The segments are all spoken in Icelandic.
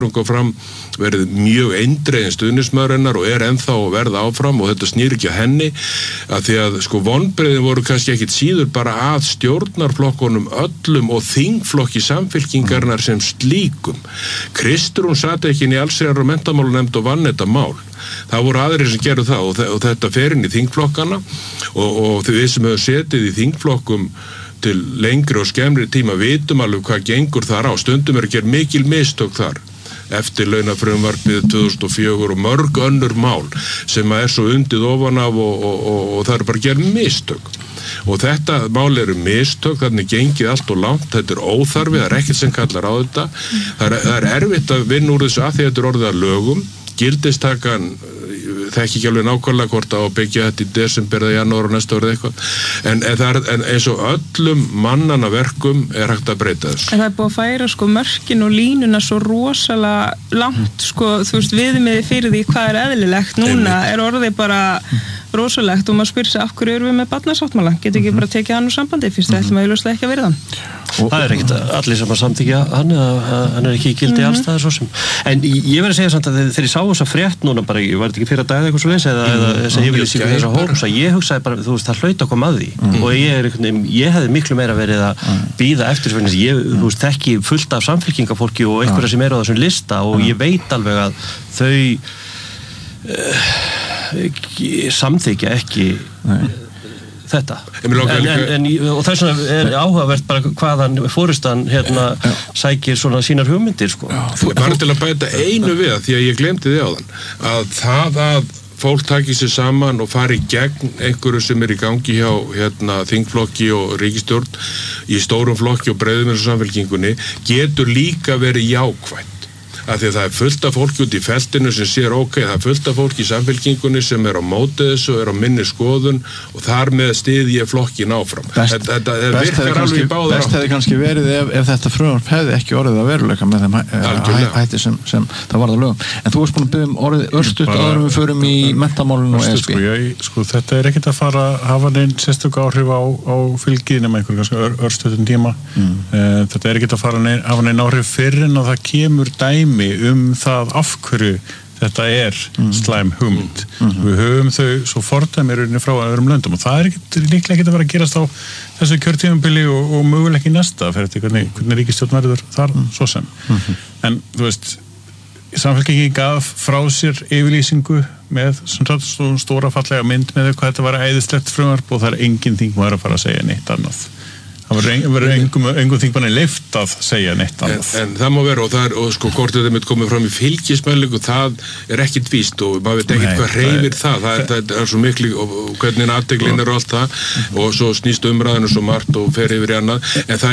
kom fram verið mjög eindregin stuðningsmaður hennar og ennþá að verða áfram og þetta snýr ekki að henni að því að sko vonbrigðin voru kannski ekkit síður bara að stjórnarflokkunum öllum og þingflokki Samfylkingarinnar sem slíkum. Kristrún sat ekki inn í allsherjar- og menntamálanefnd og vann þetta mál. Það voru aðrir sem gerðu það og þetta fer inn í þingflokkana og við sem höfum setið í þingflokkum til lengri og skemmri tíma vitum alveg hvað gengur þar á. Stundum að gera mikil mistök þar. Eftirlaunafrumvarpið 2004 og mörg önnur mál sem að svo undið ofan af og það bara gera mistök. Og þetta mál eru mistök, þannig gengið allt og langt, þetta óþarfi, það ekkert sem kallar á þetta. Það erfitt að vinna úr þessu að því þetta orðið að lögum. Gildistakan þekki ekki alveg nákvæmlega hvort að byggja þetta í desember eða janúar og næsta árið eitthvað en eins og öllum mannanna verkum hægt að breyta þessu. En það búið að færa sko mörkin og línuna svo rosalega langt sko, þú veist, viðmiði fyrir því hvað eðlilegt núna orðið bara rosalegt og maður spyr sig af hverju erum við með barnasáttmála, getur ekki bara tekið hann úr sambandi fyrst það ætlum að auðvitað ekki að verða og það ekkert allir sem að samþykja hann ekki í gildi alls staðar svo sem en ég verið að segja samt að þegar ég sá þessa frétt núna bara, ég var ekki fyrir að dagða eitthvað svo leys eða þess að ég vilja síka þessa hóps að ég hugsaði bara, þú veist, það hlaut að koma að því og ég hefði miklu meira verið að bíða eftir þú veist, þekki fullt af samfylkingafólki og einhverja sem eru á þessum lista og ég veit alveg að þau samþykja ekki þetta og þess vegna áhugavert bara hvaðan fórustan sækir svona sínar hugmyndir sko. Bara til að bæta einu við því að ég glemdi því áðan að það að fólk taki sér saman og fari gegn einhverju sem í gangi hjá þingflokki og ríkisstjórn í stórum flokki og breiðum eins og Samfylkingunni getur líka verið jákvætt af því að það fullt af fólki út í feltinu sem sér það fullt af fólki í Samfylkingunni sem á móti þessu og á minni skoðun og þar með styð ég flokkin áfram. Þetta virkar alveg í báðar Best hefði kannski verið ef þetta frumvarp hefði ekki orðið að veruleika með þeim hætti sem það varð að lögum. En þú varst búin að biðja orðið örstutt áður við förum í menntamálinu og ESB. Sko, þetta ekkert að fara að hafa neinn sérstök áhrif á fylgið nema einhver kannski örstuttum tíma. Þetta ekkert að fara að hafa neinn áhrif fyrr en að það kemur dæmi það af hverju þetta slæm hugmynd. Við höfum þau svo fordæmi frá öðrum löndum og það líklega ekki að vera að gerast á þessu kjörtímabili og mögulega ekki næsta fyrir þetta hvernig ríkisstjórn verður þar svo sem. En þú veist, Samfylkingin gaf frá sér yfirlýsingu með svona stóra fallega mynd með hvað þetta var æðislegt frumvarp og það engin þingmaður að fara að segja neitt annað. Það verður engum þingmanni leyft að segja neitt annað. En það má vera og sko hvort þetta mitt komið fram í fylgismælingu það ekkit víst og maður veit ekkit hvað hreyfir það svo miklu og hvernig athygli og allt það og svo snýst umræðinu svo margt og fer yfir í annað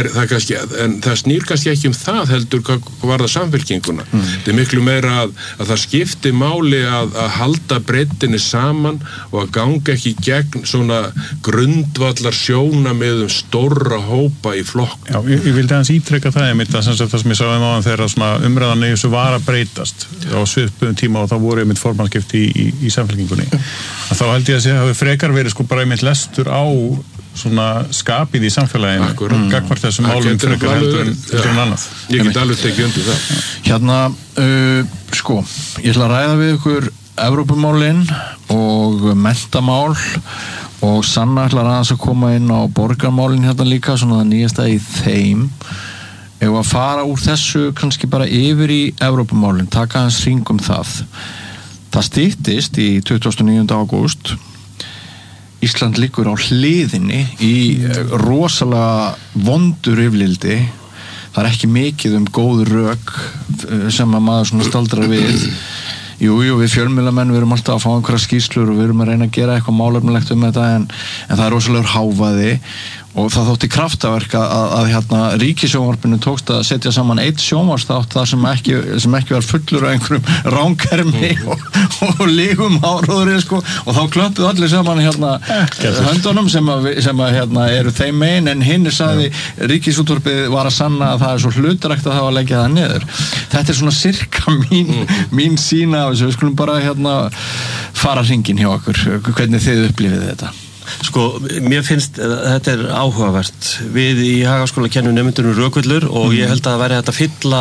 en það snýr kannski ekki það heldur hvað var það Samfylkinguna. Þetta miklu meira að það skipti máli að halda breiddinni saman og að ganga ekki gegn svona grundvallar sjónarmiðum stórra hópa í flokk. Já, ég vildi aðeins ítreka það það sem ég sá áðan þegar umræðan í þessu var að breytast á svipuðum tíma og þá voru formannskipti í Samfylkingunni. Þá held ég að það hafi frekar verið sko bara lestur á svona skapið í samfélaginu gagnvart þessum málum frekar heldur en annað. Ég get alveg tekið undir það. Sko, ég ætla að ræða við ykkur Evrópumálin og menntamál og Sanna ætlar aðeins að koma inn á borgarmálin líka, svona það nýjasta í þeim ef að fara úr þessu kannski bara yfir í Evrópumálin, taka aðeins hringum það styttist í 29. ágúst Ísland liggur á hliðinni í rosalega vondur yfirlildi það ekki mikið góð rök sem að maður svona staldrar við Jú, við fjölmiðlamenn, við erum alltaf að fá einhverja skýrslur og við erum að reyna að gera eitthvað málefnilegt þetta en það rosalegur hávaði og það þótti kraftaverk að ríkissjónvarpinu tókst að setja saman eitt sjónvarsþátt þar sem ekki var fullur af einhverjum ranghermi og lígum áróðri sko og þá klöppuðu allir saman höndunum sem eru þeim megin en hinn sagði ríkisútvarpið var að sanna að það svo hlutrækt að það var að leggja það niður. Þetta svona sirka mín sýn af þessu, við skulum bara fara hringinn hjá okkur, hvernig þið upplifið þetta? Sko, mér finnst þetta áhugavert. Við í Hagaskóla kennum nemendunum rökvillur og ég held að það væri hægt að fylla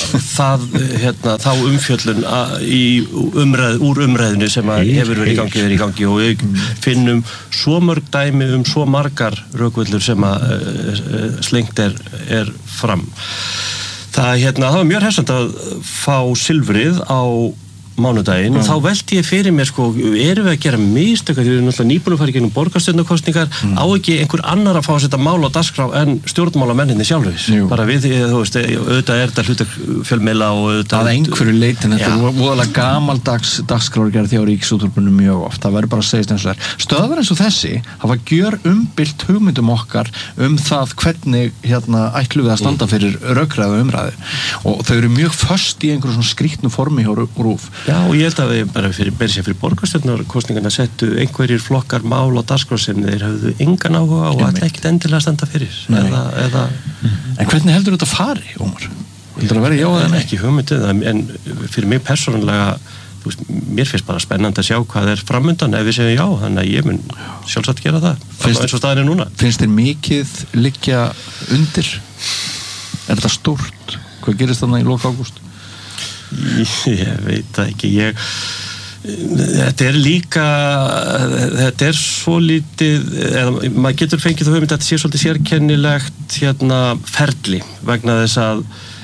þá umfjöllun úr umræðinu sem hefur verið í gangi og við finnum svo mörg dæmi svo margar rökvillur sem slengt er fram. Það var mjög hressandi að fá silfrið á mánudaginn og þá velti ég fyrir mér erum við að gera mistök því við erum náttúrulega nýbúin að fara í gegnum borgarstjórnarkosningar á ekki einhver annar að fá að setja mál á dagskrá en stjórnmálamenninni sjálfur bara við, þú veist, auðvitað er þetta hlutur fjölmiðla og auðvitað að einhverju leitin, þetta er voðalega gamaldags dagskrárgerð hjá Ríkisútvarpinu mjög oft, það verður bara að segja eins og þær stöðvar eins og þessi hafa gjör umbylt hugmyndum okkar það hvernig ætlum við að standa fyrir rökræðu umræðu og þau eru mjög föst í einhverju svona skrýtnu formi hjá RÚV. Já, og ég held að við bara fyrir borgarstjórnarkosningarna settu einhverjir flokkar mál á dagskrá sem þeir hafðu engan áhuga og ætla ekkert endilega að standa fyrir. En hvernig heldur þetta fari, Ómar? Heldur það að vera já eða nei? Ekki hugmyndið, en fyrir mig persónulega, þú veist, mér finnst bara spennandi að sjá hvað er framundan ef við segjum já, þannig að ég mun sjálfsagt gera það. Eins og staðan er núna. Finnst þér mikið liggja undir? Er þetta stórt? Hvað gerist þarna í lok ágúst? Ég veit það ekki þetta er svo lítið maður getur fengið þá hugmynd að þetta sé svolítið sérkennilegt ferli vegna þess að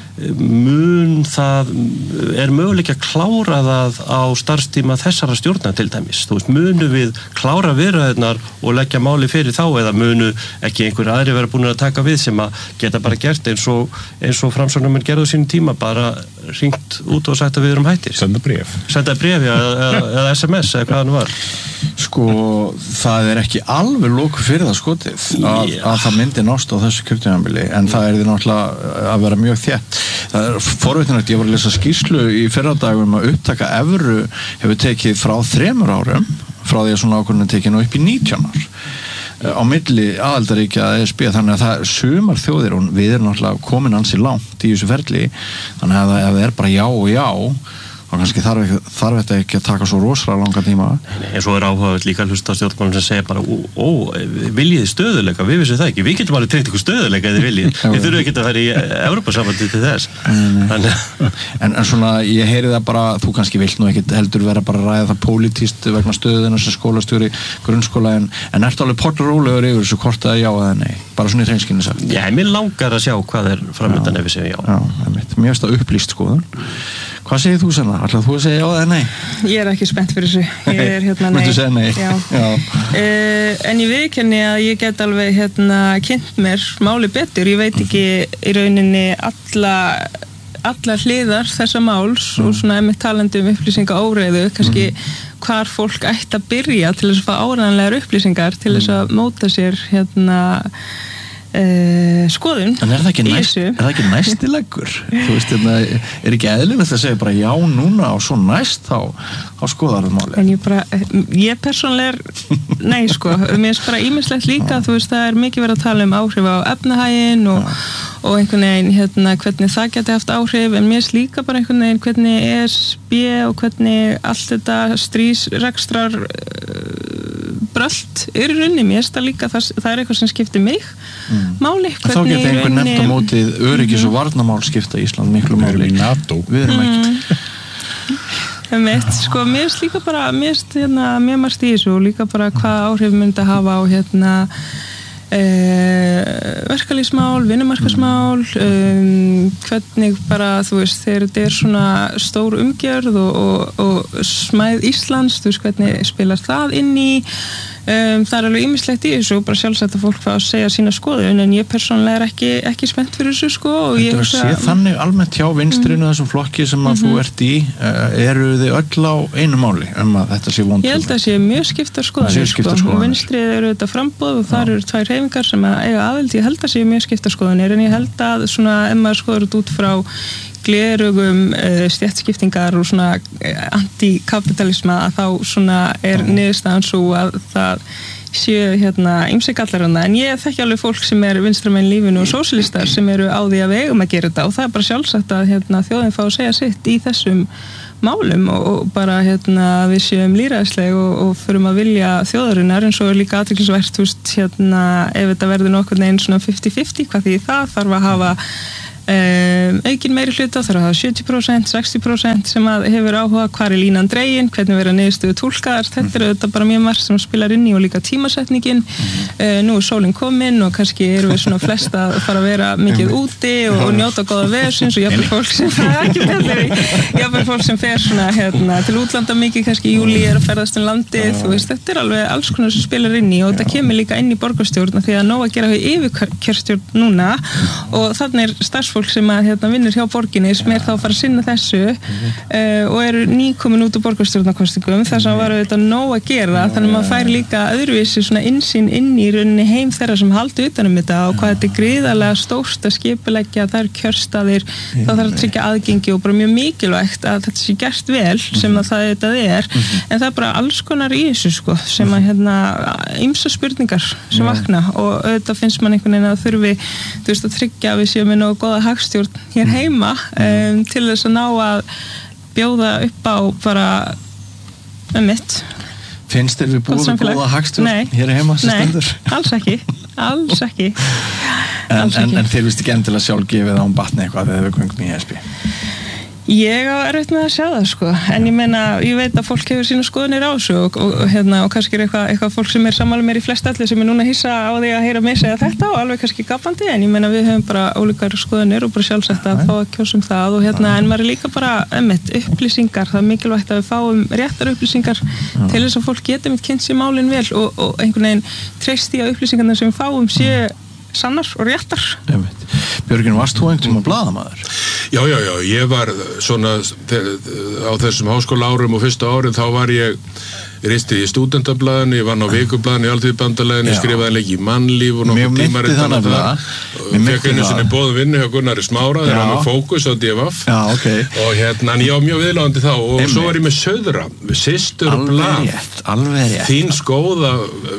er möguleiki að klára það á starfstíma þessara stjórna til dæmis, þú veist, munu við klára viðræðurnar og leggja máli fyrir þá eða munu ekki einhver aðri vera búin að taka við sem að geta bara gert eins og framsóknarmenn gerðu sínum tíma bara hringt út og sagt að við erum hættir senda bréf eða SMS eða hvað hann var sko, það er ekki alveg loku fyrir það skotið að það myndi nást á þessu kjörtímabili en það er því náttúrulega að vera mjög þétt. Það er forvitinlegt, ég var að lesa skýrslu í fyrradagum að upptaka evru hefur tekið frá 3 árum frá því að svona ákvörðun tekið nú upp í 19 ár á milli aðildarríkja ESB þannig að það sumar þjóðir og við erum náttúrulega komin ansi langt í þessu ferli þannig að ef það er bara já og já og kannski þarf þetta ekki að taka svo rosalega langa tíma. En svo er áhugavert líka hlusta á stjórnmálum sem segja bara viljið stöðuleika, við vissum það ekki við getum alveg tryggt ykkur stöðuleika eða viljið við þurfum ekki að fara í Evrópusambandið til þess en svona ég heyri það bara, þú kannski vilt nú ekki heldur vera bara að ræða það pólitískt vegna stöðuna sem skólastjóri grunnskóla en ertu alveg portrólegur yfir þessu hvort að já eða nei, bara svona í hreinskilni sagt. Já, mér langar að sjá hvað er framöndan ef við segjum já. Mér finnst það upplýst skoðun. Hvað segir þú Sanna? Ætlar þú að segja já eða nei? Ég er ekki spennt fyrir þessu. Ég er nei. Möndu segja nei? Já. En ég viðurkenni að ég get alveg kynnt mér máli betur. Ég veit ekki í rauninni alla hliðar þessa máls og svona einmitt talandi upplýsinga óreiðu, kannski hvar fólk ætti að byrja til þess að fá áreiðanlegar upplýsingar til þess að móta sér skoðun. En er það ekki næstileggur? Þú veist, er ekki eðlilegt að segja bara já núna og svo næst þá skoðar það máli? En ég persónlega nei sko, mér finnst bara ýmislegt líka, þú veist, það er mikið verið að tala um áhrif á efnahaginn og einhvern veginn hvernig það geti haft áhrif, en mér finnst líka bara einhvern veginn hvernig ESB og hvernig allt þetta stríðsrekstrar brölt er í rauninni, mér finnst það líka það er eitthvað sem skiptir mig máli. Þá geta einhver nefnt á mótið öryggis og varnarmál skipta Ísland miklu máli. Við erum ekkert. Sko, mér finnst líka bara mjög margt í þessu og líka bara hvað áhrif myndi að hafa á verkalýðsmál, vinnumarkaðsmál hvernig bara, þú veist, þegar þetta er svona stór umgjörð og smæð Íslands, þú veist, hvernig spilar það inn í það er alveg ýmislegt í þessu og bara sjálfsagt að fólk fá að segja sína skoðun en ég persónulega er ekki spennt fyrir þessu sko og ég hugsa að þannig almennt hjá vinstrinu þessum flokki sem að þú ert í eru þið öll á einu máli að þetta sé vond. Ég held að sé mjög skiptar skoðanir sko og vinstrið eru þetta framboð og þar eru 2 hreyfingar sem að eiga aðild, ég held að sé mjög skiptar skoðanir en ég held að svona ef maður skoður þetta út frá glerugum stéttskiptingar og svona antikapitalisma að þá svona niðurstaðan svo að það séu ýmsir gallar hana, en ég þekki alveg fólk sem vinstramenn í lífinu og sósíalistar sem eru á því að við eigum að gera þetta og það bara sjálfsagt að þjóðin fá að segja sitt í þessum málum og bara við séum lýðræðisleg og förum að vilja þjóðarinnar, en svo líka athyglisvert ef þetta verður nokkurn veginn svona 50-50, hvað því það þarf að hafa aukin meiri hluta, þarf að hafa 70%, 60% sem að hefur áhuga hvar línan dregin, hvernig vera niðurstöðu túlkaðar, þetta auðvitað bara mjög margt sem spilar inn í og líka tímasetningin. Nú sólin komin og kannski erum við svona flest að fara að vera mikið úti og njóta góða veðursins og jafnvel fólk sem jafnvel fólk sem fer svona til útlanda mikið, kannski í júlí að ferðast landið, þú veist, þetta alveg alls konar sem spilar inn í og þetta kemur líka inn í borgarstjórn því að nóg að gera yfirkjörstjórn núna og þannig starfsfólk sem að vinnur hjá borginni sem þá að fara að sinna þessu og eru nýkomin út úr borgarstjórnarkostingum þess að var þetta nóg að gera þannig að maður fær líka öðruvísi svona innsýn inn í rauninni heim þeirra sem haldi utanum þetta og hvað þetta gríðarlega stórt að skipuleggja þær kjörstaðir þá þarf að tryggja aðgengi og bara mjög mikilvægt að þetta sé gert vel sem að þetta en það bara alls konar í þessu sko sem að ýmsa spurningar sem vakna og auðvitað finnst mann einhvern veginn að þurfi að tryggja að við séum með nógu góða hagstjórn hér heima til þess að ná að bjóða upp á bara mitt. Finnst þér við búið góða hagstjórn hér heima sem stendur? Nei, alls ekki. En þér vist ekki endilega sjálf gefið án batni eitthvað þegar við göngum í ESB? Ég á erfitt með að sjá það sko, en ég veit að fólk hefur sína skoðanir á þessu og kannski eitthvað fólk sem sammála mér í flest allir sem núna hissa á því að heyra mig segja þetta og alveg kannski gapandi, en við höfum bara ólíkar skoðanir og bara sjálfsagt að fá að kjósum það og en maður líka bara upplýsingar, það mikilvægt að við fáum réttar upplýsingar til þess að fólk geti kynnt sér málin vel og einhvern veginn treyst í að upplýsingarna sem við fáum sé sannar og réttar. Björgvin, varst þú einhvern tíma blaðamaður? Já, ég var svona á þessum háskóla árum og fyrsta árin þá var ég risti í stúdentablaðinu, ég vann á vikublaðinu í Alþýðubandalaginu, ég skrifaði leik í Mannlíf og nokkuð tímaritan af það og fekk einu sinni boðum vinnu hjá Gunnari Smára þegar hann var Fókus á DFF og en ég var mjög viðlóðandi þá og svo var ég með Söðra, Systur blað þín skóða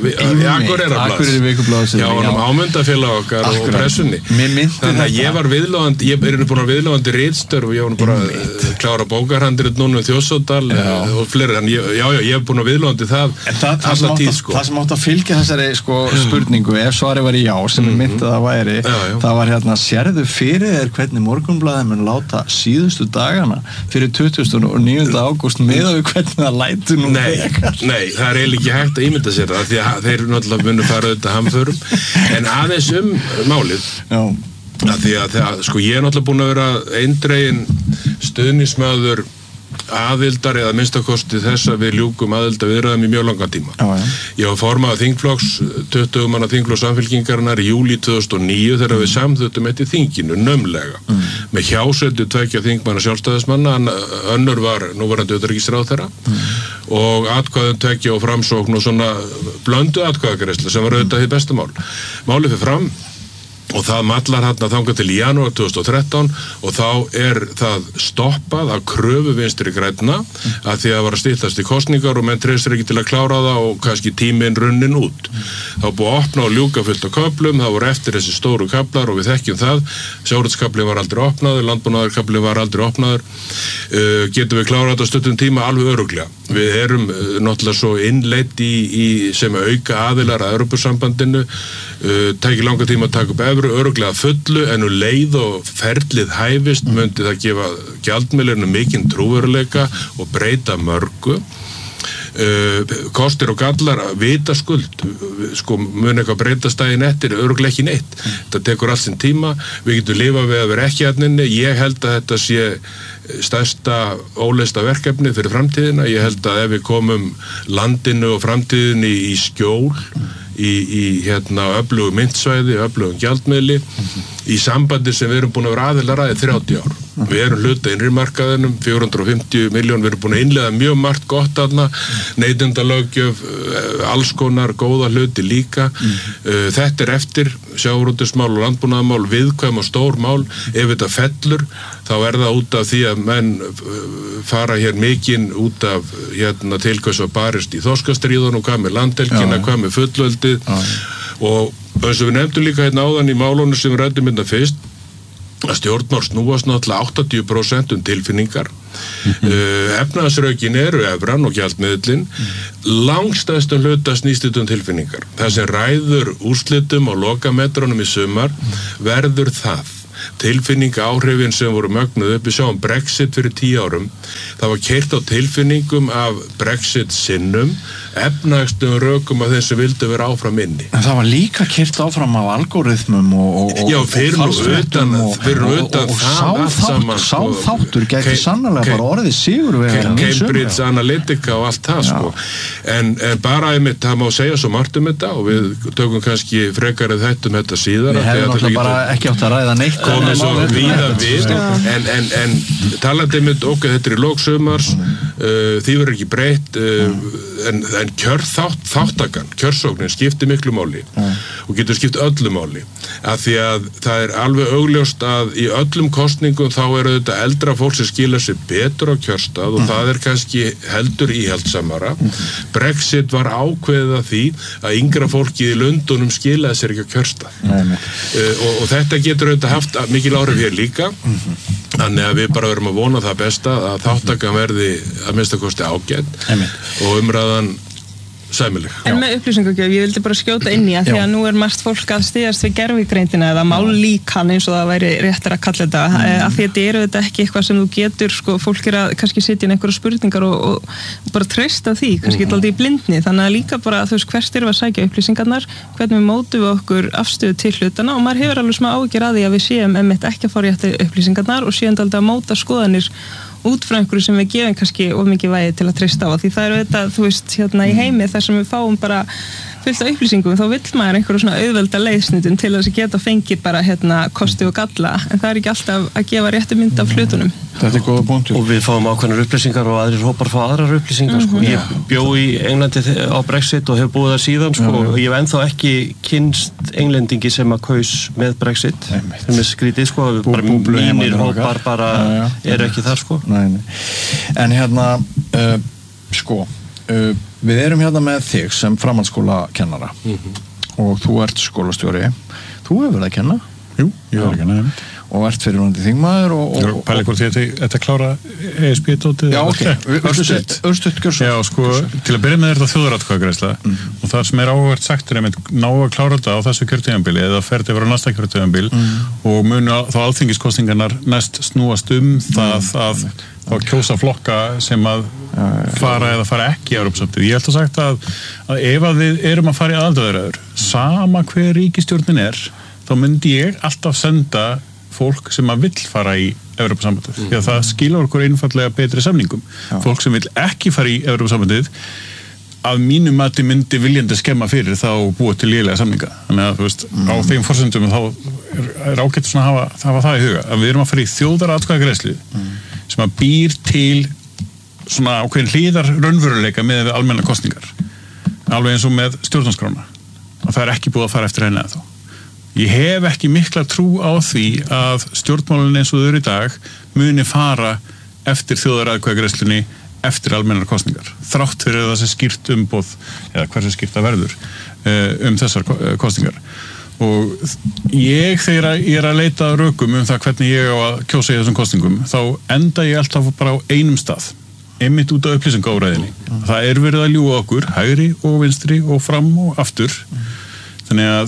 Akureyri vikublaðs já, hann ámyndafélag okkar og pressunni þannig að ég var viðlóðandi ég er búin að viðlóðandi ritstörf og ég var bara klára bókarhandrit núna Þjórsádal og fleiri, en ég hef búin að viðlóðandi það alla tíð sko. Það sem átt að fylgja þessari spurningu ef svarið var já sem ég myndi að það væri það var sérðu fyrir þér hvernig Morgunblaðið mun láta síðustu dagana fyrir 29. ágúst með við hvernig það lætur nú Nei, það er eiginlega ekki hægt að ímynda sér það því að þeir náttúrulega munu fara auðvitað hamförum en aðeins málið að því að ég er náttúrulega búin að vera eindreginn stuðningsmaður aðildar eða minnstakosti þess að við ljúkum aðildarviðræðum í mjög langan tíma. Ég var formaður þingflokks 20 manna þingflokks Samfylkingarinnar í júlí 2009 þegar við samþykktum þetta í þinginu naumlega með hjásetu 2 þingmanna sjálfstæðismanna, önnur var núverandi utanríkisráðherra og atkvæðum 2 og Framsókn og svona blöndu atkvæðagreiðsla sem var auðvitað hið besta mál. Málið fyrir fram og það mallar þangað til í janúar 2013 og þá er það stoppað af kröfu Vinstri grænna að því að var að styttast í kosningar og menn treystir ekki til að klára það og kannski tíminn runnin út. Það var búið að opna og ljúka fullt á köflum, það voru eftir þessi stóru kaflar og við þekkjum það, sjávarútvegskaflinn var aldrei opnaður, landbúnaðarkaflinn var aldrei opnaður, getum við klárað þetta á stuttum tíma alveg örugglega. Við erum náttúrulega svo innleitt í sem auka aðilar að Evrópusambandinu, tækir langa tíma að taka upp evru örugglega fullu en leið og ferlið hæfist myndi það gefa gjaldmiðlunum mikinn trúveruleika og breyta mörgu. Kostir og gallar vitaskuld mun eitthvað breytast daginn eftir örugglega ekki neitt það tekur allt sinn tíma, við getum lifað við að vera ekki hérna, ég held að þetta sé stærsta óleysta verkefni fyrir framtíðina, ég held að ef við komum landinu og framtíðinni í skjól í öflugu myntsvæði, öflugum gjaldmiðli í sambandi sem við erum búin að vera aðilar að í 30 ár Við erum hluta innri markaðinum, 450 miljón, við erum búin að innleiða mjög margt gott þarna, neytendalöggjöf, alls konar góða hluti líka. Þetta eftir sjávarútvegsmál og landbúnaðarmál, viðkvæm og stór mál. Ef þetta fellur, þá það út af því að menn fara hér mikinn út af til hvers að barist í þorskastríðun og hvað með landhelgina, hvað með fullveldið og eins og við nefndum líka áðan í málunum sem við ræddum fyrst að stjórnmál snúast náttúrulega 80% tilfinningar. Efnahagsrökin eru evran og gjaldmiðillinn, langstærstum hluta snýst tilfinningar. Það sem ræður úrslitum og lokametrónum í sumar verður það. Tilfinninga áhrifin sem voru mögnuð upp, við sjáum Brexit fyrir 10 árum, það var keyrt á tilfinningum af Brexit sinnum, efnahagslegum rökum af þeim sem vildu vera áfram inni. En það var líka keyrt áfram af algoritmum og fyrir utan það allt saman. Sá þáttur gæti sannarlega bara orðið sigurvegari. Cambridge Analytica og allt það sko. En bara einmitt, það má segja svo margt þetta og við tökum kannski frekarið þetta síðar. Við hefum náttúrulega bara ekki átt að ræða neitt komið svo víða við en talandi mynd þetta í lok sumars því verður ekki breytt en þáttakan, kjörsóknin skiptir miklu máli og getur skipt öllu máli af því að það alveg augljóst að í öllum kosningum þá þetta eldra fólk sem skila sér betur á kjörstað og það kannski heldur íhaldsamara. Brexit var ákveðið að því að yngra fólkið í Lundunum skilaði sér ekki á kjörstað og þetta getur haft mikil áhrif hér líka þannig að við bara verum að vona það besta að þáttakan verði að minnsta kosti ágætt og umræðan sæmileg. En með upplýsingagjöf, ég vildi bara skjóta inn í að því að nú margt fólk að styðjast við gervigreindina eða mállíkan eins og það væri réttar að kalla þetta að því þetta þetta ekki eitthvað sem þú getur fólk að kannski sitja inn einhverja spurningar og bara treysta því, kannski alltaf í blindni þannig að líka bara þú veist hvert við að sækja upplýsingarnar, hvernig við mótum við okkur afstöðu til hlutana og maður hefur alveg smá áhyggjur að því að við séum ekki að fá réttu upplýsingarnar og séum alltaf að móta skoðanir út frá einhverju sem við gefum kannski of mikið vægi til að treysta á því það þetta, þú veist, í heimi þar sem við fáum bara fullt af upplýsingum þá vill maður einhverju svona auðvelda leiðsnitun til að geta fengið bara kosti og galla en það ekki alltaf að gefa réttu mynd af hlutunum. Þetta góða punktur. Og við fáum ákveðnar upplýsingar og aðrir hópar fá aðrar upplýsingar Ég bjó í Englandi á Brexit og hef búið þar síðan og ég hef ennþá ekki kynnst englendingi sem að kaus með Brexit sem skrítið bara mínir hópar bara ekki þar Nei. En við erum með þig sem framhaldsskólakennara og þú ert skólastjóri þú hefur verið að kenna Jú, ég hefur verið að kenna og ert fyrirvonandi þingmaður og pæli hvort þetta klára ESB-dótið Já, örstutt Já, til að byrja með þetta þjóðaratkvæðagreiðsla og það sem áhugavert sagt ná að klára þetta á þessu kjörtíðanbili eða ferði vera á næsta kjörtíðanbil og munu þá alþingiskosningarnar næst snúast það að kjósa flokka sem að fara eða fara ekki í Evrópusambandið. Ég held að sagt að ef við erum að fara í aðildarviðræður sama hver ríkisstjórnin þá myndi ég alltaf senda fólk sem að vill fara í Evrópusambandið því að það skilur okkur einfallega betri samningum. Fólk sem vill ekki fara í Evrópusambandið að mínu mati myndi viljandi skemma fyrir þá búið til lélega samninga. Þannig að þú veist, á þeim forsendum þá ágætt svona að hafa það í huga að við erum að fara í þjóðaratkvæðagreiðslu sem að býr til svona ákveðin hliðar raunveruleika með almenna kosningar. Alveg eins og með stjórnarskrána. Og það ekki búið að fara eftir henni ennþá. Ég hef ekki mikla trú á því að stjórnmálin eins og þau eru í dag muni fara eftir þjóðaratkvæðagreiðslunni eftir almennar kosningar. Þrátt fyrir það sem skýrt umboð eða hversu skýrt það verður þessar kosningar. Og þegar ég að leita rökum það hvernig ég á að kjósa í þessum kosningum þá enda ég alltaf bara á einum stað. Einmitt út af upplýsingaóræðinni. Það verið að ljúga okkur, hægri og vinstri og fram og aftur. Þannig að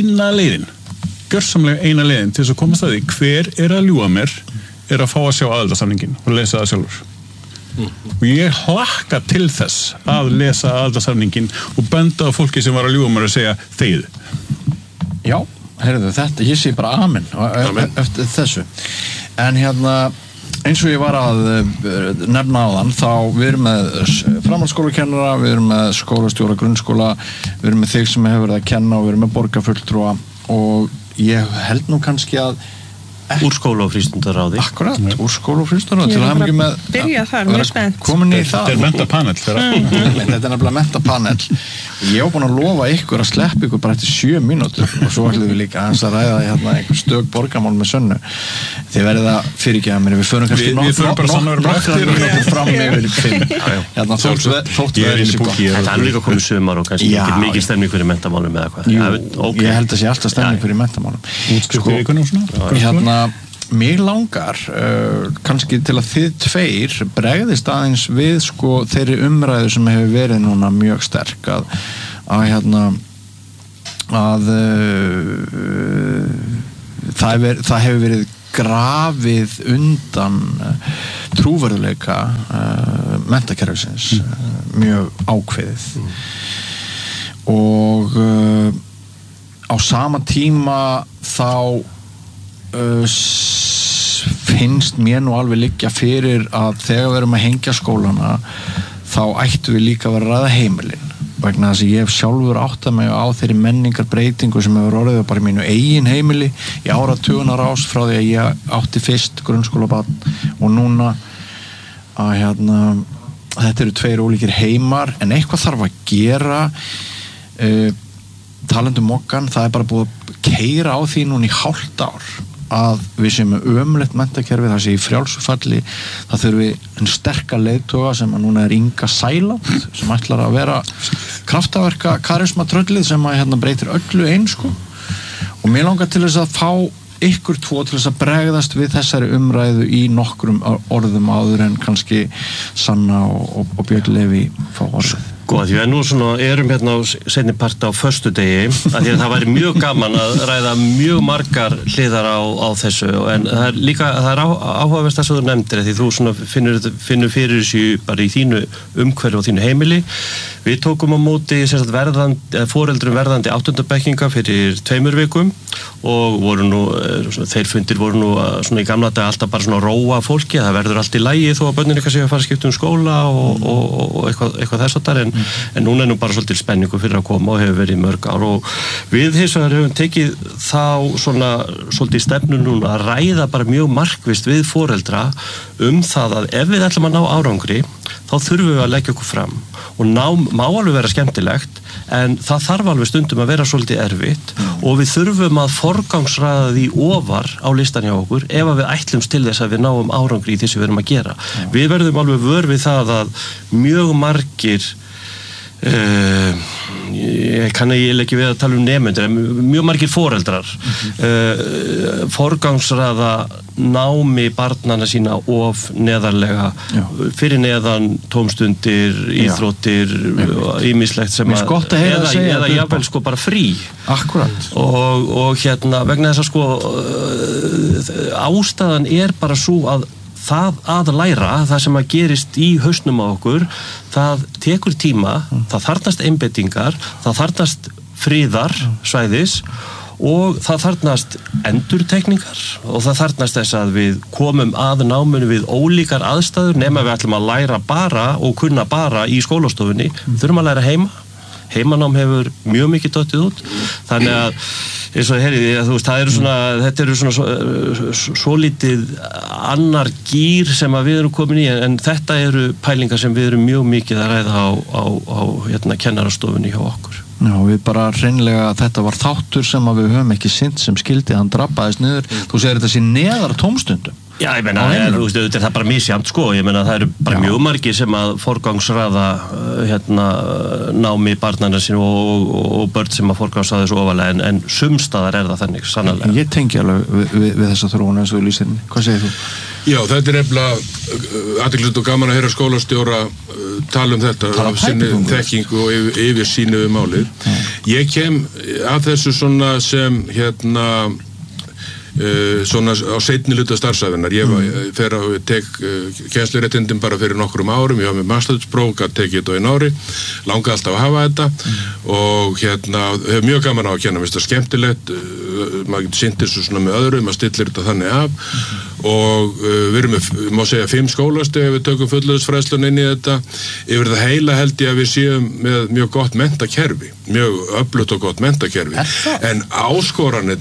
gjörsamlega eina leiðin til þess að komast að því hver að ljúga mér að fá að sjá aðildarsamningin og lesa það sjálfur. Og ég hlakka til þess að lesa aðildarsamningin og benda á fólki sem var að ljúga mér að segja þegiðu. Já, heyrðu þetta, ég sé bara amen eftir þessu. En eins og ég var að nefna áðan þá við erum með framhaldsskólakennara, við erum með skólastjóra grunnskóla, við erum með þig sem hefur verið að kenna og við erum með borgarfulltrúa og ég held nú kannski að úr skóla og frístundaráði. Akkurat, úr skóla og frístundaráði til að hafa ekki með byrja þar, mjög spennt komin í það. Þetta er mentapanel Þetta er nefnilega mentapanel. Ég var búin að lofa ykkur að sleppa ykkur bara eftir 7 mínútur og svo ætlum við líka aðeins að ræða hérna einhver stök borgarmál með Sönnu. Þið verðið að fyrirgefa mér, við förum kannski nokkra fram yfir 5. Hérna þótt Ég er inn í púki. Það er líka komið sumar og kannski mikið stemning fyrir mentamálum eða hvað. Ég held að sé alltaf stemning fyrir mentamálum. Útskrift í vikunum svona? Hérna, mig langar kannski til að þið tveir bregðist aðeins við sko þeirri umræðu sem hefur verið núna mjög sterk að það hefur verið grafið undan trúverðuleika menntakerfisins mjög ákveðið og á sama tíma þá finnst mér nú alveg liggja fyrir að þegar við erum að hengja skólana þá ættu við líka að vera að ræða heimilin vegna þess að ég hef sjálfur áttað mig á þeirri menningarbreytingu sem hefur orðið bara í mínu eigin heimili í áratugunar ás frá því að ég átti fyrst grunnskólabarn og núna að þetta eru 2 ólíkir heimar en eitthvað þarf að gera talandi mokkan, það er bara búið að keyra á því núna í hálft ár að við séum með ömulegt menntakerfi það sé í frjálsufalli það þurfi en sterka leiðtoga sem að núna er Inga Sæland sem ætlar að vera kraftaverka karismatröllið sem að breytir öllu sko og mér langar til þess að fá ykkur 2 til þess að bregðast við þessari umræðu í nokkrum orðum áður en kannski Sanna og Björn Leví fá orðið. Því við nú erum hérna á seinni part á föstudegi að því að það væri mjög gaman að ræða mjög margar hliðar á þessu en það er líka, það er áhugavert að þú nefndir því þú finnur fyrir þessu bara í þínu umhverfi og þínu heimili. Við tókum á móti foreldrum verðandi 8. bekkinga fyrir 2 vikum og voru nú, þeir fundir voru nú svona í gamla dag alltaf bara svona róa fólki, það verður allt í lagi þó að börnin eitthvað sé að fara að skipta skóla og eitthvað þess að en núna er nú bara svolítið spenningu fyrir að koma og hefur verið í mörg ár og við hins vegar hefum tekið þá svona svolítið stefnu núna að ræða bara mjög markvisst við foreldra það að ef við ætlum að ná árangri þá þurfum við að leggja okkur fram og má alveg vera skemmtilegt en það þarf alveg stundum að vera svolítið erfitt og við þurfum að forgangsraða því ofar á listan hjá okkur ef að við ætlumst til þess að við náum árangri í því sem við erum að gera. Við verðum alveg vör við það að mjög margir ég kann ekki við að tala nemendur en mjög margir foreldrar forgangsraða námi barnana sína of neðarlega fyrir neðan tómstundir, íþróttir ýmislegt sem að eða jafnvel sko bara frí Akkurat og vegna þess að ástæðan er bara svo að það að læra, það sem að gerist í hausnum á okkur, það tekur tíma, það þarfnast einbeitingar, það þarfnast friðar svæðis og það þarfnast endurtekningar og það þarfnast þess að við komum að náminu við ólíkar aðstæður nema við ætlum að læra bara og kunna bara í skólastofunni, við þurfum að læra heimanám hefur mjög mikið dottið út, þannig að eins og þetta eru svona svolítið annar gír sem að við erum komin í en þetta eru pælingar sem við erum mjög mikið að ræða á kennarastofunni hjá okkur. Já, við bara hreinlega þetta var þáttur sem að við höfum ekki sinnt sem skildi, hann drabbaðist niður þú segir þetta sé neðar tómstundum Já, ég meina, það er bara misjafnt sko, ég meina það eru bara mjög margir sem að forgangsraða námi barnana sín og börn sem að forgangsraða þessu ofalega en sumstaðar er það þannig, sannarlega. Ég tengi alveg við þessa þróun eins og við lýsir, hvað segir þú? Já, þetta er nefnilega athyglisvert og gaman að heyra skólastjóra tala þetta af sinni þekkingu og yfir sínu málið. Ég kem að þessu svona sem svona á seinni hluta starfsæfinnar ég fer að tek kennsluréttindin bara fyrir nokkrum árum, ég var með masterspróf að tekið þetta á einu ári, langa alltaf að hafa þetta og hef mjög gaman á að kenna, mér finnst það skemmtilegt maður getur sinnt þessu svona með öðrum að stillir þetta þannig af og við erum með, má segja 5 skólastig ef við tökum fullorðinsfræðslun inn í þetta yfir það heila held ég að við séum með mjög gott menntakerfi, mjög öflugt og gott menntakerfi en áskoranirnar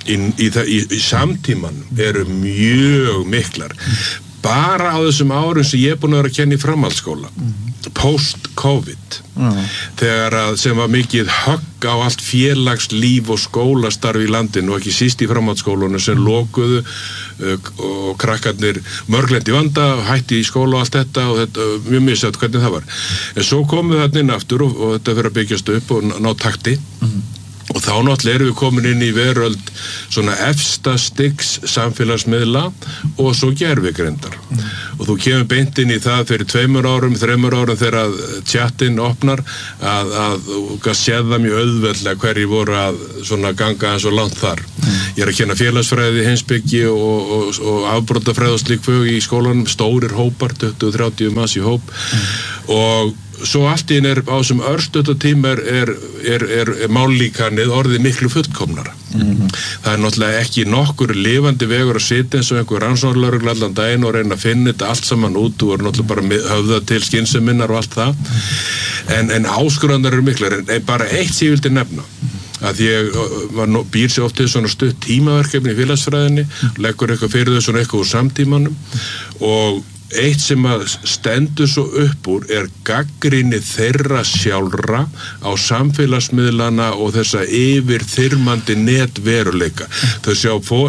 í samtímanum eru mjög miklar. Bara á þessum árum sem ég er búin að vera að kenna í framhaldsskóla, post-COVID, þegar sem var mikið högg á allt félagslíf og skólastarf í landinu og ekki síst í framhaldsskólunum sem lokuðu og krakkarnir mörglendi vanda, hætti í skóla og allt þetta og þetta, mjög misjætt hvernig það var. En svo komum við þarna inn aftur og þetta fyrir að byggjast upp og ná takti. Og þá náttúrulega erum við komin inn í veröld svona efsta stigs samfélagsmiðla og svo gervigreindar. Og þú kemur beint inn í það fyrir 2 árum, 3 árum þegar tjattinn opnar að séð það mjög auðveldlega hverjir voru að svona ganga eins og langt þar. Ég er að kenna félagsfræði, heimspeki og afbrotafræði og slík fög í skólanum, stórir hópar, 20-30 manns í hóp og svo allt í einu á þessum örstutatíma er mállíkanið orðið miklu fullkomnara. Það er náttúrulega ekki nokkur lifandi vegur að sitja eins og einhver rannsóknarlögregla allan daginn og reyna að finna þetta allt saman út og er náttúrulega bara höfðað til skynseminnar og allt það. En áskoranir eru miklar. En bara eitt sem ég vildi nefna. Að ég býr sér oft til svona stutt tímaverkefni í félagsfræðinni, leggur eitthvað fyrir þau svona eitthvað úr samtímanum og eitt sem að stendur svo upp úr er gagnrýni þeirra sjálfra á samfélagsmiðlana og þessa yfirþyrmandi netveruleika. Þau sjá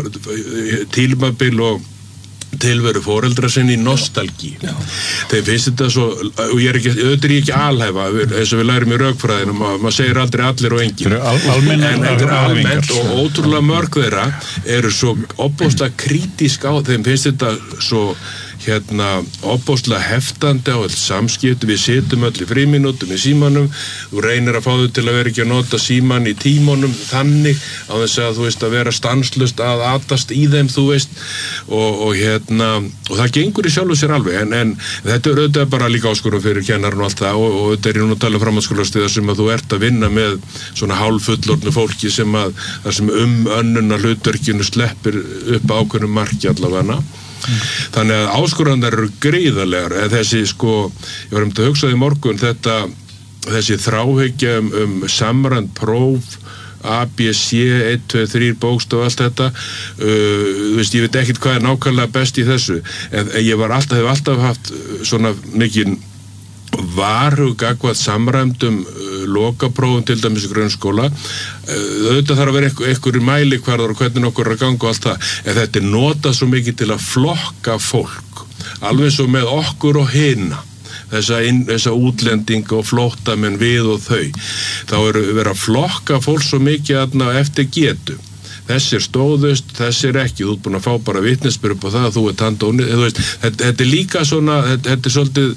tímabil og tilveru foreldra sinni í nostalgí. Þeir finnst þetta svo, og auðvitað er ég ekki alhæfa, eins og við lærum í rökfræðinum, maður segir aldrei allir og enginn. En þetta er almennt og ótrúlega mörg þeirra eru svo opbóðslega krítísk á, þeim finnst þetta svo opbóðslega heftandi á allt samskipti, við situm öll í frímínútum í símanum, þú reynir að fá þau til að vera ekki að nota síman í tímunum þannig á þess að þú veist að vera stanslust að atast í þeim þú veist og það gengur í sjálfu sér alveg en þetta er auðvitað bara líka áskorun fyrir kennarinn og allt það og þetta er nú að tala um framhaldsskólastiða sem að þú ert að vinna með svona hálffullorðnu fólki sem að það sem önnuna hlutverkinu sleppir upp ákveðnum marki allavega. Þannig að áskoranir eru gríðarlegar en þessi ég var að hugsa í morgun þessi þráhyggja samræmd próf A, B, C, 1, 2, 3 bókstaf og allt þetta þú veist, ég veit ekkert hvað er nákvæmlega best í þessu en ég hef alltaf haft svona mikinn varhug gagnvart samræmdum lokaprófum til dæmis í grunnskóla auðvitað þarf að vera einhverjir mælikvarðar og hvernig okkur er að ganga og allt það en þetta er notað svo mikið til að flokka fólk alveg svo með okkur og hina þessa útlendinga og flóttamenn við og þau þá verið að flokka fólk svo mikið eftir getu þessir stóðust, þessir ekki þú ert búin að fá bara vitnisbyrð upp á það að þú ert handónið, þetta er líka svona þetta er svolítið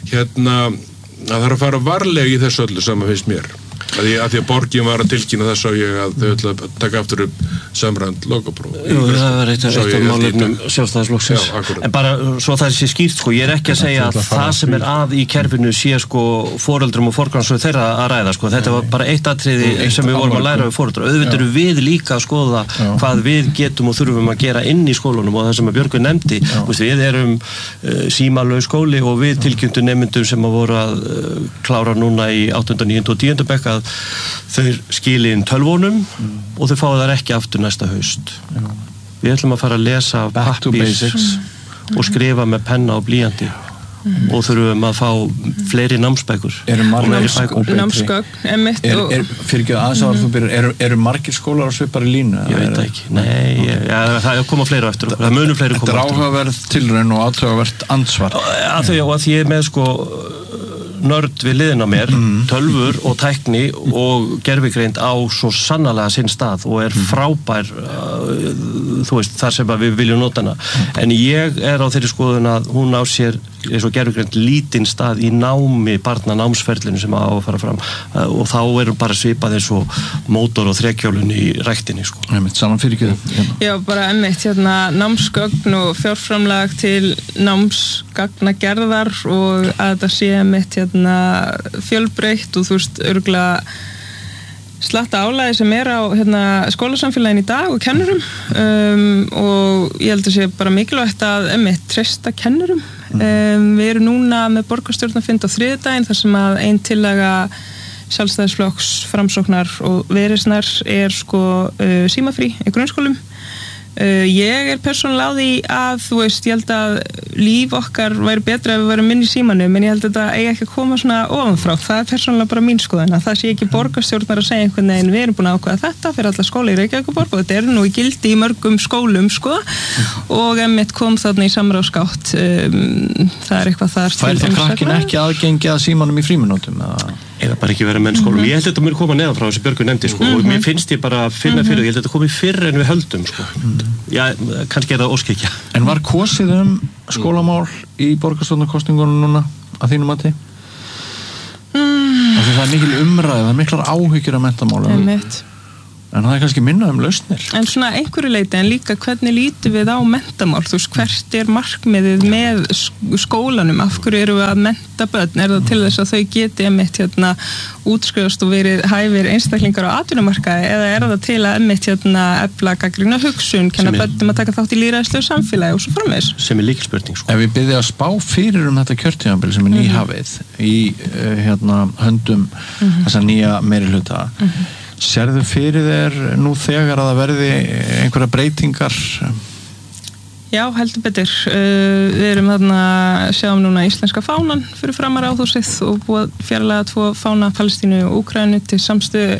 að það er að fara varlega í þessu öllu saman finnst mér að því að borgin var að tilkynna þess á ég að þau ætla að taka aftur upp samræmd lokapróf. Jú, það var eitt af málefnum Sjálfstæðisflokksins. En bara svo það sé skýrt, ég er ekki að segja að það sem er að í kerfinu sé foreldrum og forgangsröð þeirra að ræða, þetta var bara eitt atriði sem við vorum að læra við foreldra. Auðvitað eru við líka að skoða hvað við getum og þurfum að gera inn í skólanum og það sem Björgvin nefndi, við erum símalaus skóli og við tilkynntum nemendum sem voru að klára núna í 8., 9. og 10. bekk að þau skili inn tölvunum og þau fá þar ekki aftur næsta haust. Við ætlum að fara að lesa pappírs og skrifa með penna og blýanti og þurfum að fá fleiri námsbækur. Námsgögn, fyrir ekki aðeins að þú byrjar, eru margir skólar á svipari línu? Ég veit ekki, nei, það koma fleiri eftir okkur, það munum fleiri koma eftir. Þetta er áhugaverð tilraun og áhugaverð ansvar. Að því ég er með nörd við liðina mér, tölvur og tækni og gervigreind á svo sannarlega sinn stað og er frábær þú veist, þar sem við viljum nota hana. En ég er á þeirri skoðun að hún á sér eins og gervigreind lítinn stað í námi, barnanámsferlinu sem á að fara fram og þá er bara svipað eins og mótor og þrekhjólun í ræktinni Saman fyrir ekki Já, bara námsgögn og fjárframlag til námsgagnagerðar og að þetta sé fjölbreytt og þú veist, örugglega slatta álæði sem er á skólasamfélagin í dag og kennurum og ég held að sé bara mikilvægt að treysta kennurum. Við erum núna með borgarstjórnarfund á þriðjudaginn þar sem að ein tillaga Sjálfstæðisflokks, Framsóknar og Viðreisnar sko símafrí í grunnskólum. Ég persónulega á því að, þú veist, ég held að líf okkar væri betra ef við værum minni í símanum, en ég held að þetta eigi ekki að koma svona ofanfrá. Það persónulega bara mín skoðun, að það sé ekki borgarstjórnar að segja einhvern veginn, við erum búin að ákveða þetta fyrir alla skóla í Reykjavíkurborg og þetta nú í gildi í mörgum skólum, sko, og einmitt kom þarna í samráðsgátt. Það eitthvað þar. Fær það krakkin ekki aðgengi að símanum í fríminútum, eða bara ekki vera með skólum. Ég held að þetta mér koma neðan frá þessi Björgun nefndi, sko, og mér finnst ég bara að finna fyrir, ég held að þetta komi fyrr en við höldum, sko. Já, kannski það óskikja. En var kosið skólamál í borgarstjórnarkosningunum núna að þínu mati? Það er mikil umræði, það er miklar áhyggjur af menntamálum. En það er kannski minna lausnir. En svona einhverju leiti, en líka hvernig lítum við á menntamál? Þú veist, hvert markmiðið með skólanum? Af hverju eru við að mennta börn? Er það til þess að þau geti einmitt útskrifast og verið hæfir einstaklingar á atvinnumarkaði, eða er það til að einmitt efla gagnrýna hugsun, kenna börnum að taka þátt í lýðræðislegu samfélagi og svo framvegis? Sem lykilspurning, sko. Ef við byrðum að spá fyrir þetta kjörtímabil sem nýhafið í höndum þessa nýja meirihluta, sérðu fyrir þér nú þegar að það verði einhverja breytingar? Já, heldur betur. Við erum þarna, sjáum núna íslenska fánan fyrir framar Ráðhúsið og búið fjarlæga 2 fána Palestínu og Úkraínu til samstöðu,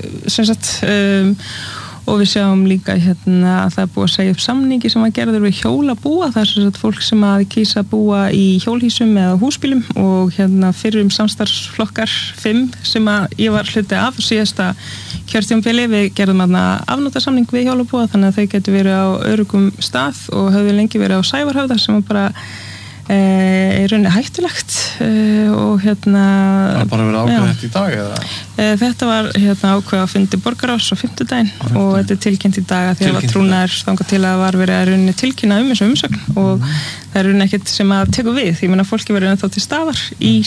og við sjáum líka að það er búið að segja upp samningi sem var gerður við hjólabúa. Það er fólk sem að kýsa að búa í hjólhýsum eða húsbílum, og fyrrum samstarfsflokkar 5 sem að ég var hluti af síðasta kjörtímabili, við gerðum afnotasamning við hjólabúa þannig að þau getur verið á öruggum stað og höfðu lengi verið á Sævarhöfða sem var bara í rauninni hættulegt, og Það er bara verið ákveðið þetta í dag, eða? Þetta var ákveðið að fundi borgarráðs á 5. daginn og þetta er tilkynnt í dag að því að var trúnaður þangað til að var verið að rauninni tilkynna þessu umsögn, og það er rauninni ekkert sem að tekur við. Ég meina, fólki verið ennþá til staðar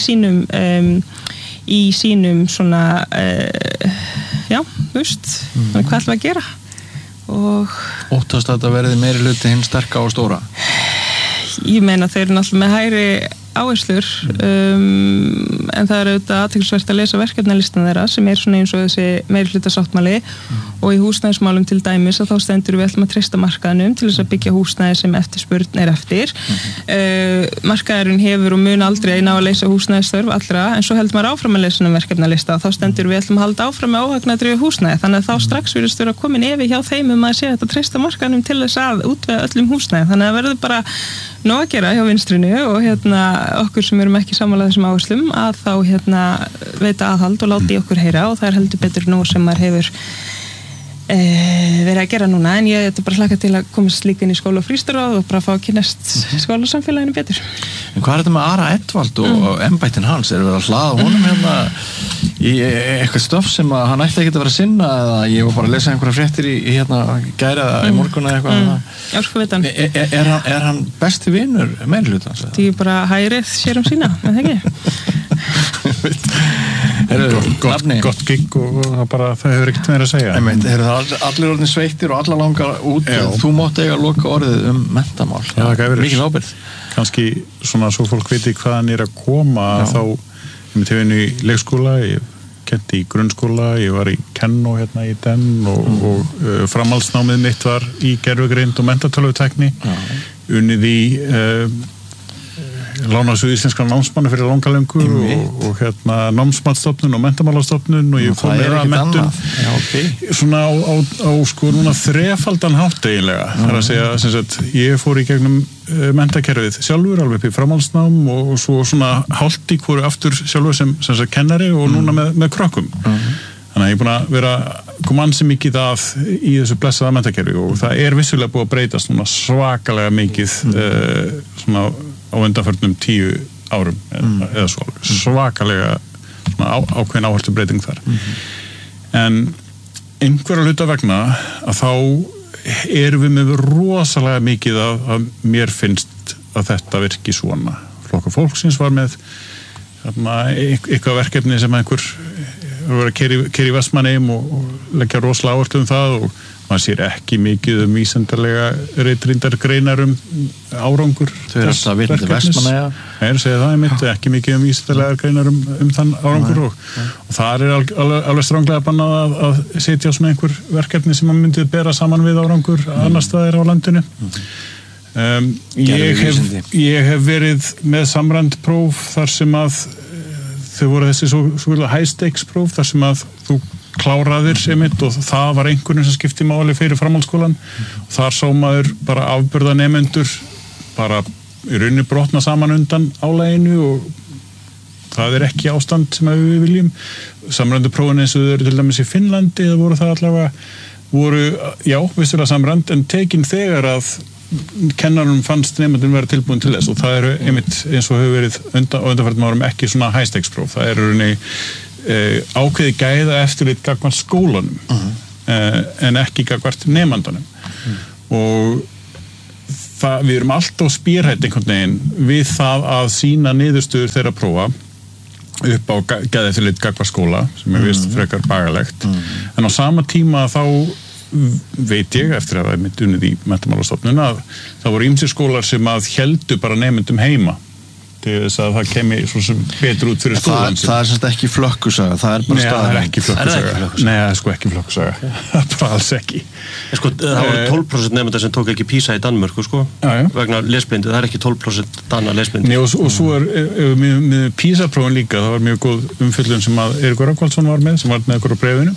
í sínum svona þú veist, hvað ætlum við að gera? Og óttast að þetta verði meiri hluti hinn sterka og stóra? Ég meina, þeir eru náttúrulega með hægri áherslur, en það er auðvitað athyglisvert að lesa verkefnalistan þeirra sem er svona eins og þessi meirihlutasáttmáli, og í húsnæðismálum til dæmis að þá stendur við ætlum að treysta markaðnum til þess að byggja húsnæði sem eftirspurn er eftir. Markaðurinn hefur og mun aldrei ná að leysa húsnæðisþörf allra, en svo heldur maður áfram að leysa verkefnalista og þá stendur við ætlum að halda áfram með óhagnaðardrifið húsnæði, þannig að þá strax virðist vera komin efi hjá þeim að sé að treysta markaðnum til þess að útvega öllum húsnæði, þannig að verður bara nóg að gera hjá vinstrinu og okkur sem erum ekki sammála þessum áherslum að þá veita aðhald og láti okkur heyra, og það er heldur betur nú sem maður hefur verið að gera núna, en ég bara hlakka til að komast líka inn í skóla og frístarráð og bara fá að kynnast skólasamfélaginu betur. En hvað er þetta með Ara Edvald og embættin hans? Er við að hlaða honum í eitthvað stöf sem að hann ætti ekki að vera að sinna, eða ég var bara að lesa einhverja fréttir í gæri eða í morgun eða eitthvað? Já, sko veit hann. Er hann besti vinur meirihlutans? Það er bara hærið sér sína, en það ekki? Gott gigg og bara það hefur ekkert meira að segja. Allir orðin sveittir og allar langar út. Þú mátt eiga loka orðið menntamál. Mikið ábyrgð. Kannski svona svo fólk viti hvað hann er að koma, þá ég myndi vinna í leikskóla, ég kennti í grunnskóla, ég var í Kennó í Den og framhaldsnámið mitt var í gervigreind og menntatölvutækni, unnið í lánasjóð íslenskra námsmanna fyrir langalöngu og námsmatsstofnun og menntamálastofnun, og ég kom með að menntun svona á sko núna þrefaldan hátt eiginlega. Það er að segja, sem sagt, ég fór í gegnum menntakerfið sjálfur, alveg upp í framhaldsnám og svo svona hálft í hvoru aftur sjálfur sem sagt kennari og núna með krökkum. Þannig að ég er búin að vera koma ansi mikið að í þessu blessaða menntakerfi, og það er vissulega búið að breytast svona svakalega mikið svona á undanförnum 10 árum eða svo, svakalega ákveðin áherslubreyting þar. En einhverja hluta vegna að þá erum við með rosalega mikið að mér finnst að þetta virki svona. Flokkur fólksins var með eitthvað verkefni sem einhver að keyra í Vestmannaeyjum og leggja rosalega áherslu það og maður sér ekki mikið vísindarlega ritrýndar greinar árangur þau eru alltaf vitandi Vestmannaeyja segja það einmitt, ekki mikið vísindarlega greinar þann árangur og það alveg stranglega bannað að setja á svona einhver verkefni sem maður myndið bera saman við árangur annar staðar á landinu ég hef verið með samræmd próf þar sem að þau voru þessi svo high stakes próf þar sem að þú kláraðir einmitt og það var einhvern sem skipti máli fyrir framhaldsskólan og þar sá maður bara afburða nemendur bara í rauninni brotna saman undan álaginu og það ekki ástand sem við viljum samræmdu prófin eins og þau eru til dæmis í Finnlandi það voru það allavega já, vissulega samræmd en tekin þegar að kennarum fannst nemendin vera tilbúin til þess og það eru einmitt eins og hefur verið undanfærtum árum ekki svona high stakes próf það eru rauninni ákveði gæða eftirlit gagnvart skólanum en ekki gagnvart nemandanum og við erum alltaf spírhætt einhvern veginn við það að sína niðurstöður þeirra prófa upp á gæða eftirlit gagnvart skóla sem vist frekar bagalegt en á sama tíma þá veit ég eftir að það mitt unnið í Menntamálastofnun að það voru ýmsir skólar sem að héldu bara nemendum heima til þess að það kemi svo sem betur út fyrir skólan það semst ekki flökkusaga það bara staðar það ekki flökkusaga nei, það sko ekki flökkusaga bara alls ekki sko, það voru 12% nefndar sem tók ekki PISA í Danmörku sko, vegna lesblindu það ekki 12% danna lesblindu nei, og svo með PISA-prófin líka það var mjög góð umfyllun sem að Eiríkur Rögnvaldsson var með ykkur á bréfinu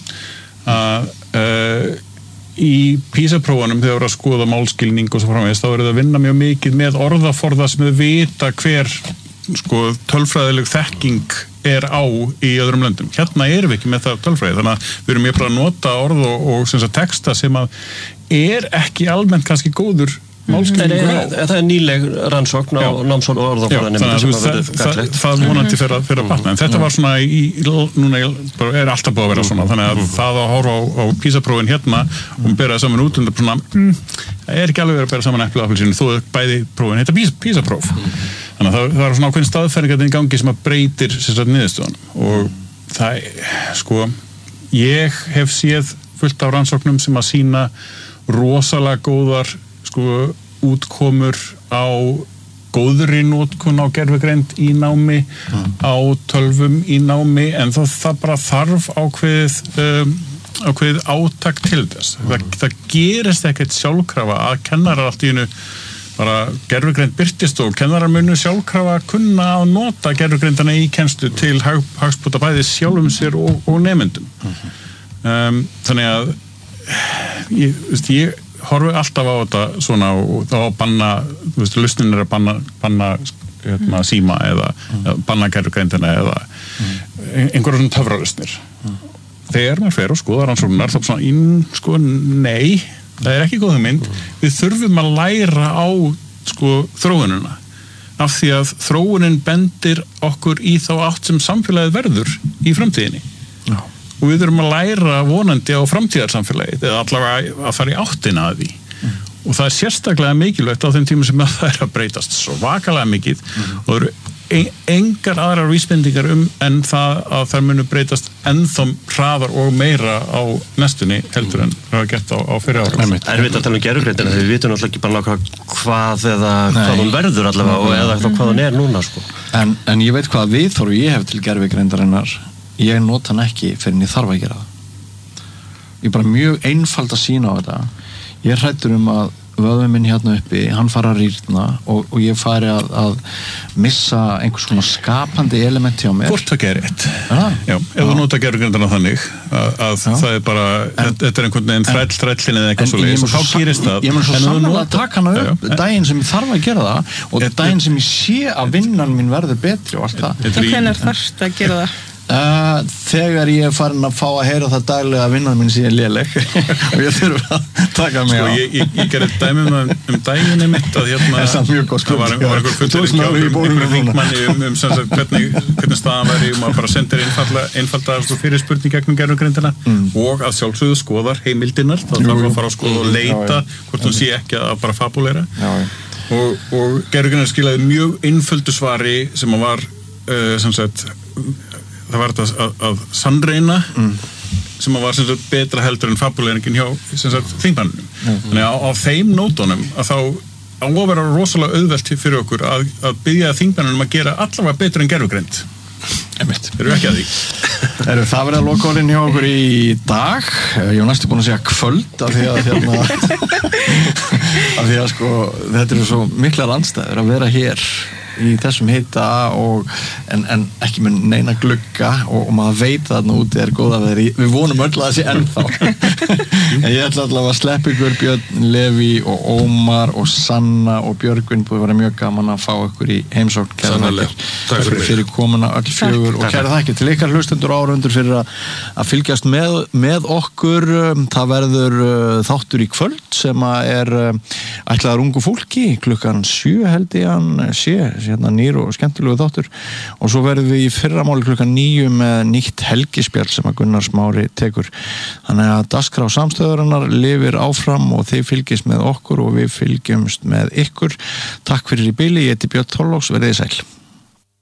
að í PISA-prófunum þegar voru að skoða málskilning og svo framvegis, þá verið að vinna mjög mikið með orðaforða sem þau vita hver sko tölfræðileg þekking á í öðrum löndum. Hérna erum við ekki með það tölfræði, þannig að við erum bara að nota orð og sem sagt texta sem að ekki almennt kannski góður málskilningur á. Það nýleg rannsókn á námsól og orðaforðanemnda sem að verið það vonandi fyrir að batna, en þetta var svona núna alltaf búið að vera svona, þannig að það að horfa á PISA-prófin hérna og bera það saman út undir svona, það ekki alveg verið að bera saman epli og appelsínu, þó bæði prófin heita PISA-próf. Þannig að það er svona ákveðin staðfæringar í gangi sem að breytir sérstaklega niðurstöðunum og það, sko, ég hef séð fullt af rannsóknum sem að sýna rosalega góðar útkomur á góðri notkun á gervigreind í námi á tölvum í námi en það bara þarf ákveðið átak til þess það gerist ekkert sjálfkrafa að kennarar allt í einu bara gervigreind birtist og kennarar munu sjálfkrafa kunna að nota gervigreindana í kennslu til hagsbóta bæði sjálfum sér og nemendum þannig að ég horfi alltaf á þetta svona og þá banna, lausnin að banna síma eða banna gervigreindina eða einhverjum svona töfralausnir. Þegar maður fer og skoða rannsóknar þá svona, nei, það ekki góð hugmynd. Við þurfum að læra á þróunina af því að þróunin bendir okkur í þá átt sem samfélagið verður í framtíðinni. Og við þurfum að læra vonandi á framtíðarsamfélagið eða allavega að fara í áttina að því og það sérstaklega mikilvægt á þeim tíma sem það að breytast svo vakalega mikið og það eru engar aðrar vísbendingar en það að þær munu breytast ennþá hraðar og meira á næstunni heldur en það var gert á fyrir árum. Erfitt að tala gervigreindina þegar við vitum náttúrulega ekki bara hvað hún verður allavega eða hvað hún núna sko. En ég veit hvað viðhorf ég hef til gervigreindarinnar ég nota hann ekki fyrir en ég þarf að gera það ég bara mjög einfald að sína á þetta ég hrættur að vöðvinn minn hérna uppi hann fara að rýrna og ég fari að missa einhvers svona skapandi element hjá mér hvort það gerir rétt já, ef þú nota gervigreindina þannig að það er bara þetta er einhvern veginn þrællin eða eitthvað svo leiðis og þá gerist það ég mun svo sannlega að taka hana upp daginn sem ég þarf að gera það og daginn sem ég sé að vinnan mín verður betri og allt það og hvenær þarftu að gera það? Þegar ég er farin að fá að heyra það daglega að vinnan minn sé léleg og ég þurf að taka mig á ég gerði dæmi daginn mitt að hérna það var einhver fullur þingmanni hvernig staðan væri að bara sendir einfalda fyrirspurning gegnum gervigreindina og að sjálfsögðu skoðar heimildirnar þá þarf að fara að skoða og leita hvort hún sé ekki að bara fabulera og gervigreind skilaði mjög einföldu svari sem var sem sagt það var þetta að sannreina sem var sem sagt betra heldur en fabuleringin hjá þingmannum. Þannig að á þeim nótunum að þá á að vera rosalega auðvelt fyrir okkur að biðja þingmannum að gera allavega betur en gervugreind. Einmitt. Erum við ekki að því? Það verið að loka orðin hjá okkur í dag. Ég var næstu búin að segja kvöld af því að sko þetta eru svo miklar andstæður að vera hér í þessum hita en ekki með neina glugga og maður veit að þarna úti góða veðri. Við vonum öll að það sé ennþá. En ég ætla allavega að sleppa ykkur Björn, Leví og Ómar og Sanna og Björgvin, búið að vera mjög gaman að fá ykkur í heimsókn. Kæra þakkir fyrir komuna öll fjögur og kæra þakkir til ykkar hlustendur og áhorfendur fyrir að fylgjast með okkur. Það verður þáttur í kvöld sem ætlaður ungu fólki klukkan 7 held ég hann hérna nýr og skemmtilegu þáttur og svo verðum við í fyrramáli klukkan 9 með nýtt helgispjall sem að Gunnar Smári tekur. Þannig að dagskrá samstöðurinnar lifir áfram og þið fylgist með okkur og við fylgjumst með ykkur. Takk fyrir í bili, ég heiti Björn Þorláks, verið sæl.